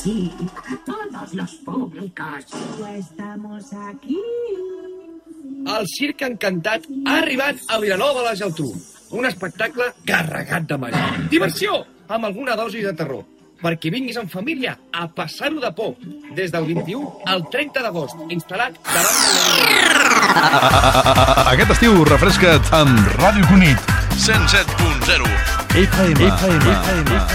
sí, todos los públicos. Estamos aquí. El Circ Encantat ha arribat a Vilanova de la Geltrú. Un espectacle carregat de màgia. Diversió, amb alguna dosi de terror. Perquè vinguis en família a passar-ho de por. Des del 21 al 30 d'agost, instal·lat davant de Aquest estiu refresca't amb Ràdio Cunit 107.0 FM.